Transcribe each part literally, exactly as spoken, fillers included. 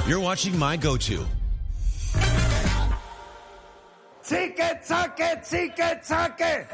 You're watching My Go-To. Zicke, zacke, zicke, zacke.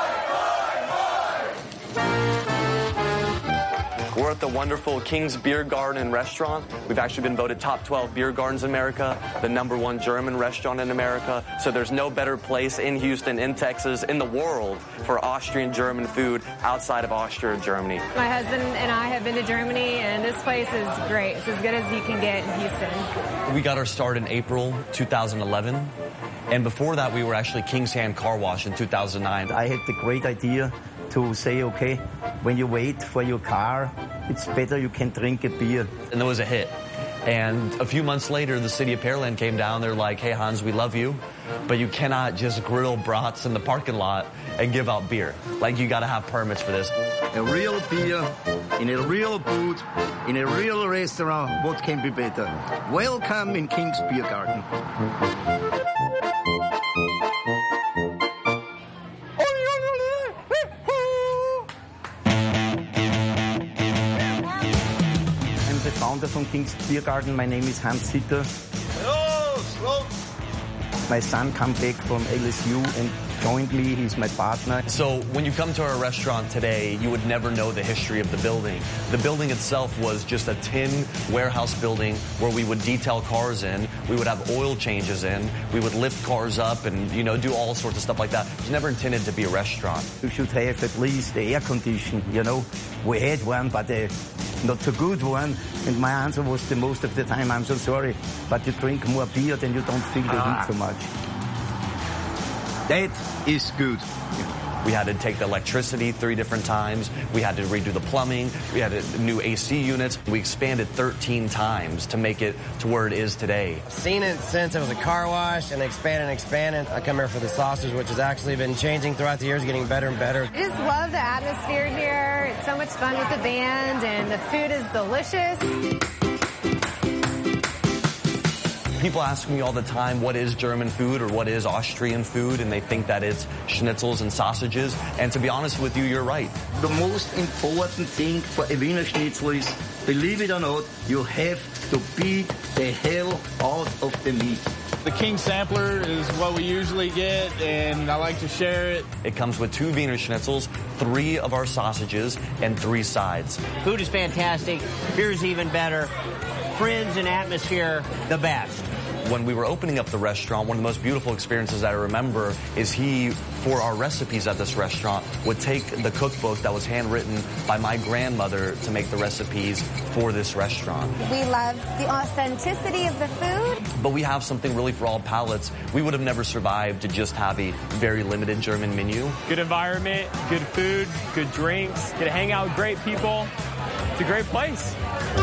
We're at the wonderful King's Beer Garden and Restaurant. We've actually been voted top twelve beer gardens in America, the number one German restaurant in America. So there's no better place in Houston, in Texas, in the world for Austrian German food outside of Austria or Germany. My husband and I have been to Germany, and this place is great. It's as good as you can get in Houston. We got our start in April two thousand eleven. And before that, we were actually King's Hand Car Wash in two thousand nine. I had the great idea to say, okay, when you wait for your car, it's better you can drink a beer. And it was a hit. And a few months later, the city of Pearland came down. They're like, hey, Hans, we love you, but you cannot just grill brats in the parking lot and give out beer. Like, you got to have permits for this. A real beer, in a real booth, in a real restaurant, what can be better? Welcome in King's Beer Garden. I'm the founder from King's Beer Garden. My name is Hans Sitter. My son came back from L S U and joined me. He's my partner. So when you come to our restaurant today, you would never know the history of the building. The building itself was just a tin warehouse building where we would detail cars in. We would have oil changes in. We would lift cars up and, you know, do all sorts of stuff like that. It was never intended to be a restaurant. You should have at least the air condition, you know. We had one, but a not so good one. And my answer was the most of the time, I'm so sorry, but you drink more beer than you don't feel the ah. heat so much. That is good. We had to take the electricity three different times. We had to redo the plumbing. We had a, new A C units. We expanded thirteen times to make it to where it is today. I've seen it since it was a car wash and expanded and expanded. I come here for the sausage, which has actually been changing throughout the years, getting better and better. I just love the atmosphere here. It's so much fun with the band, and the food is delicious. People ask me all the time, what is German food or what is Austrian food? And they think that it's schnitzels and sausages. And to be honest with you, you're right. The most important thing for a Wiener Schnitzel is, believe it or not, you have to beat the hell out of the meat. The King Sampler is what we usually get, and I like to share it. It comes with two Wiener Schnitzels, three of our sausages, and three sides. Food is fantastic. Beer's even better. Friends and atmosphere, the best. When we were opening up the restaurant, one of the most beautiful experiences I remember is he, for our recipes at this restaurant, would take the cookbook that was handwritten by my grandmother to make the recipes for this restaurant. We love the authenticity of the food. But we have something really for all palates. We would have never survived to just have a very limited German menu. Good environment, good food, good drinks, get to hang out with great people. It's a great place.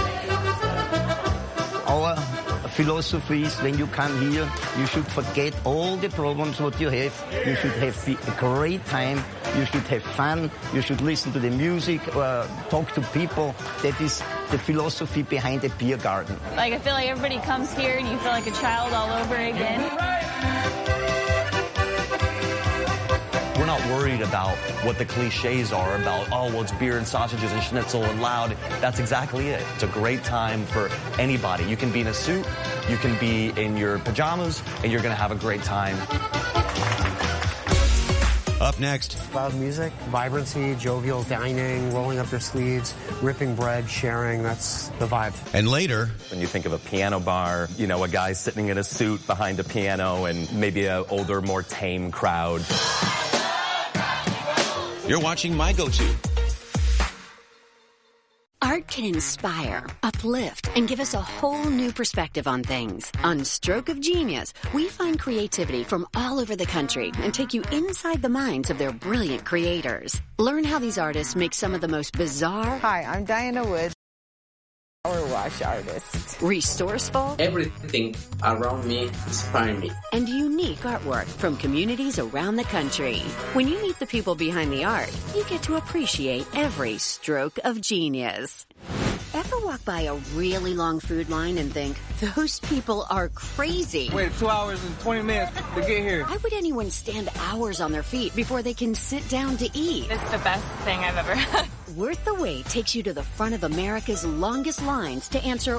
Our philosophy is, when you come here, you should forget all the problems what you have. You should have a great time. You should have fun. You should listen to the music, or talk to people. That is the philosophy behind a beer garden. Like, I feel like everybody comes here and you feel like a child all over again. We're not worried about what the cliches are about, oh, well, it's beer and sausages and schnitzel and loud. That's exactly it. It's a great time for anybody. You can be in a suit, you can be in your pajamas, and you're going to have a great time. Up next. Loud music, vibrancy, jovial dining, rolling up your sleeves, ripping bread, sharing. That's the vibe. And later. When you think of a piano bar, you know, a guy sitting in a suit behind a piano and maybe an older, more tame crowd. You're watching My Go-To. Art can inspire, uplift, and give us a whole new perspective on things. On Stroke of Genius, we find creativity from all over the country and take you inside the minds of their brilliant creators. Learn how these artists make some of the most bizarre... Hi, I'm Diana Wood, power wash artist. Resourceful... Everything around me inspires me. And unique artwork from communities around the country. When you meet the people behind the art, you get to appreciate every stroke of genius. Ever walk by a really long food line and think, those people are crazy? Wait two hours and twenty minutes to get here. Why would anyone stand hours on their feet before they can sit down to eat? It's the best thing I've ever had. Worth the Wait takes you to the front of America's longest lines to answer